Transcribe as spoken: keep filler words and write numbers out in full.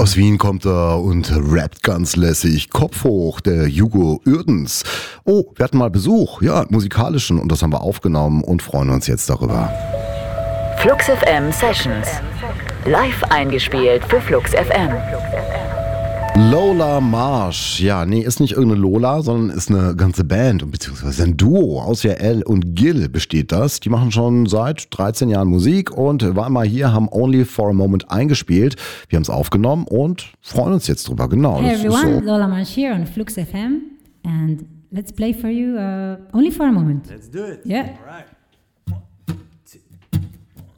Aus Wien kommt er und rappt ganz lässig. Kopf hoch, der Hugo Uerdens. Oh, wir hatten mal Besuch, ja, musikalischen, und das haben wir aufgenommen und freuen uns jetzt darüber. Flux F M Sessions. Live eingespielt für Flux F M. Lola Marsh. Ja, nee, ist nicht irgendeine Lola, sondern ist eine ganze Band, beziehungsweise ein Duo. Aus Jael und Gil besteht das. Die machen schon seit dreizehn Jahren Musik und waren mal hier, haben Only for a Moment eingespielt. Wir haben es aufgenommen und freuen uns jetzt drüber. Genau. Hey das everyone, ist so. Lola Marsh here on Flux F M and let's play for you uh, Only for a Moment. Let's do it. Yeah. All right.